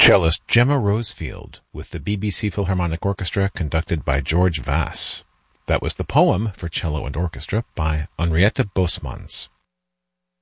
Cellist Gemma Rosefield with the BBC Philharmonic Orchestra conducted by George Vass. That was the poem for cello and orchestra by Henriette Bosmans.